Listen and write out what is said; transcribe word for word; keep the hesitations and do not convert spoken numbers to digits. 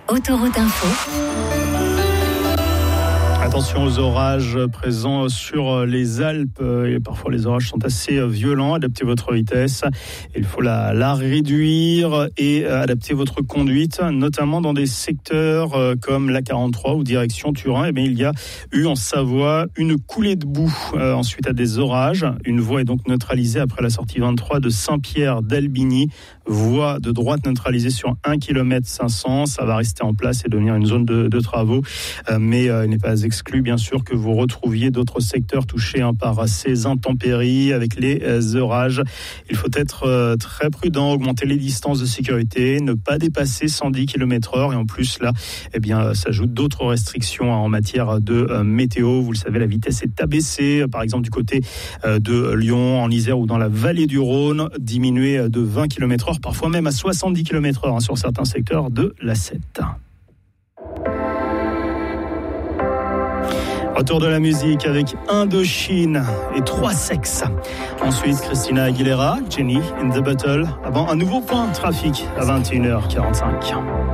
Autoroute Info. Attention aux orages présents sur les Alpes. Et parfois, les orages sont assez violents. Adaptez votre vitesse. Il faut la, la réduire et adapter votre conduite, notamment dans des secteurs comme l'A quarante-trois ou direction Turin. Eh bien, il y a eu en Savoie une coulée de boue euh, ensuite à des orages. Une voie est donc neutralisée après la sortie vingt-trois de Saint-Pierre d'Albigny. Voie de droite neutralisée sur un kilomètre cinq cents. Ça va rester en place et devenir une zone de, de travaux. Euh, mais euh, il n'est pas exclu, bien sûr, que vous retrouviez d'autres secteurs touchés hein, par ces intempéries avec les euh, orages. Il faut être euh, très prudent, augmenter les distances de sécurité, ne pas dépasser cent dix kilomètres heure. Et en plus, là, eh bien, s'ajoutent d'autres restrictions hein, en matière de euh, météo. Vous le savez, la vitesse est abaissée. Par exemple, du côté euh, de Lyon, en Isère ou dans la vallée du Rhône, diminuée de vingt kilomètres heure, parfois même à soixante-dix kilomètres heure hein, sur certains secteurs de l'A sept. Retour de la musique avec Indochine et Trois Sexes. Ensuite, Christina Aguilera, Jenny in the Bottle. Avant un nouveau point trafic à vingt et une heures quarante-cinq.